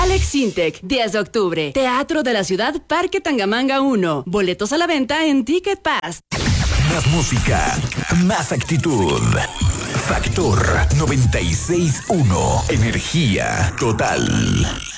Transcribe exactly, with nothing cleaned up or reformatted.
Alex Intec, diez de octubre. Teatro de la Ciudad, Parque Tangamanga uno. Boletos a la venta en Ticket Pass. Más música, más actitud. Factor noventa y seis punto uno. Energía total.